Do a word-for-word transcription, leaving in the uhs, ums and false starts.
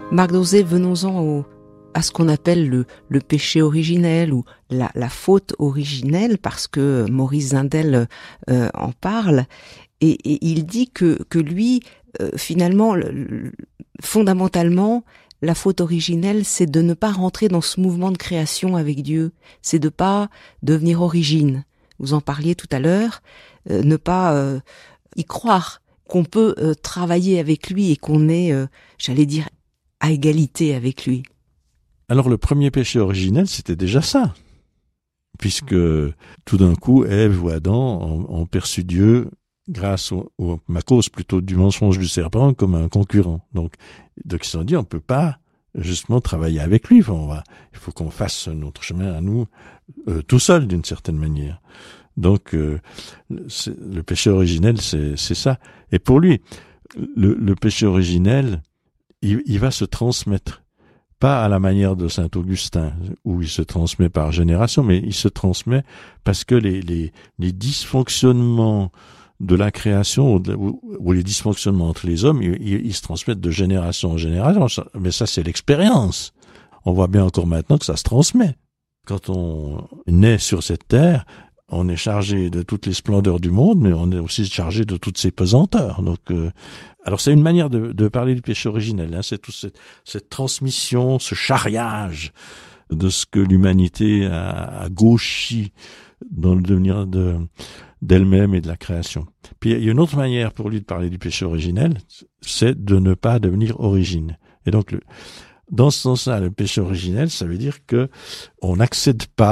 Marc Dauzé, venons-en au, à ce qu'on appelle le, le péché originel ou la, la faute originelle, parce que Maurice Zindel euh, en parle, et, et il dit que, que lui, euh, finalement, le, le, fondamentalement, la faute originelle, c'est de ne pas rentrer dans ce mouvement de création avec Dieu, c'est de pas devenir origine. Vous en parliez tout à l'heure, euh, ne pas euh, y croire qu'on peut euh, travailler avec lui et qu'on est, euh, j'allais dire, à égalité avec lui. Alors le premier péché originel, c'était déjà ça. Puisque tout d'un coup, Ève ou Adam ont, ont perçu Dieu grâce au, au, à cause plutôt du mensonge du serpent comme un concurrent. Donc, donc ils se sont dit, on peut pas justement travailler avec lui. On va, il faut qu'on fasse notre chemin à nous euh, tout seul d'une certaine manière. Donc euh, le péché originel, c'est, c'est ça. Et pour lui, le, le péché originel, il, il va se transmettre. Pas à la manière de saint Augustin, où il se transmet par génération, mais il se transmet parce que les, les, les dysfonctionnements de la création, ou, ou les dysfonctionnements entre les hommes, ils, ils se transmettent de génération en génération. Mais ça, c'est l'expérience. On voit bien encore maintenant que ça se transmet. Quand on naît sur cette terre, on est chargé de toutes les splendeurs du monde, mais on est aussi chargé de toutes ses pesanteurs. Donc, euh, alors c'est une manière de, de parler du péché originel. Hein, c'est toute cette, cette transmission, ce charriage de ce que l'humanité a, a gauchi dans le devenir de, d'elle-même et de la création. Puis il y a une autre manière pour lui de parler du péché originel, c'est de ne pas devenir origine. Et donc, le, dans ce sens-là, le péché originel, ça veut dire que on n'accède pas